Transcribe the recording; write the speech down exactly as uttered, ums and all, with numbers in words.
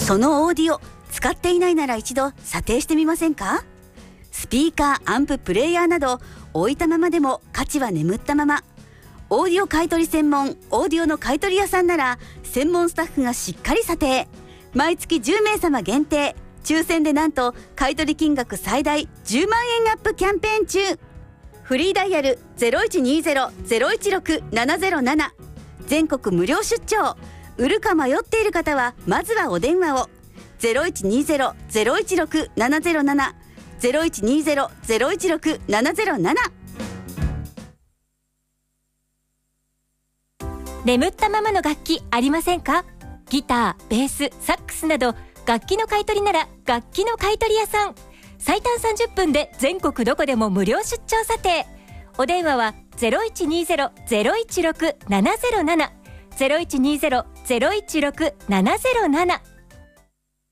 そのオーディオ使っていないなら一度査定してみませんか？スピーカー、アンプ、プレイヤーなど置いたままでも価値は眠ったまま。オーディオ買取専門オーディオの買取屋さんなら専門スタッフがしっかり査定。毎月じゅうめいさま限定、抽選でなんと買取金額最大じゅうまんえんアップキャンペーン中。フリーダイヤル ゼロいちにゼロ ゼロいちろく ななゼロなな、 全国無料出張。売るか迷っている方はまずはお電話を。 ゼロいちにゼロ ゼロいちろく ななゼロなな ゼロいちにゼロ ゼロいちろく ななゼロなな。 眠ったままの楽器ありませんか？ギター、ベース、サックスなど楽器の買い取りなら楽器の買取屋さん。最短さんじゅっぷんで全国どこでも無料出張査定。お電話は ゼロいちにゼロ ゼロいちろく ななゼロなな ゼロいちにゼロ ゼロいちろく ななゼロなな。